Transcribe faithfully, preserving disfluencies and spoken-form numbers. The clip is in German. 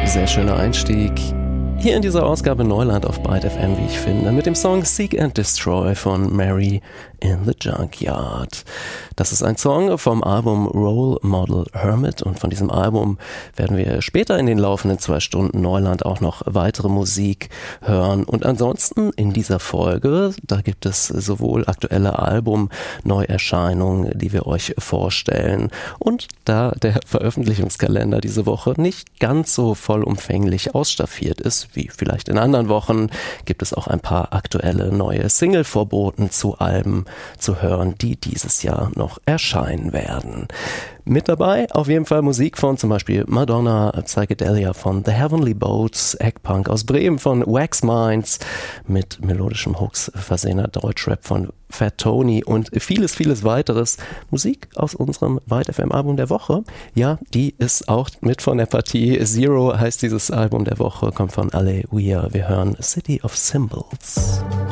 Sehr schöner Einstieg. Hier in dieser Ausgabe Neuland auf Byte F M, wie ich finde, mit dem Song Seek and Destroy von Mary in the Junkyard. Das ist ein Song vom Album Role Model Hermit und von diesem Album werden wir später in den laufenden zwei Stunden Neuland auch noch weitere Musik hören. Und ansonsten in dieser Folge, da gibt es sowohl aktuelle Album-Neuerscheinungen, die wir euch vorstellen, und da der Veröffentlichungskalender diese Woche nicht ganz so vollumfänglich ausstaffiert ist, wie vielleicht in anderen Wochen, gibt es auch ein paar aktuelle neue Single-Vorboten zu Alben zu hören, die dieses Jahr noch erscheinen werden. Mit dabei auf jeden Fall Musik von zum Beispiel Madonna, Psychedelia von The Heavenly Boats, Eggpunk aus Bremen von Wax Minds, mit melodischem Hooks versehener Deutschrap von Fat Tony und vieles, vieles weiteres. Musik aus unserem Byte F M Album der Woche, ja, die ist auch mit von der Partie. Zero heißt dieses Album der Woche, kommt von Ale Weir. Wir hören City of Symbols.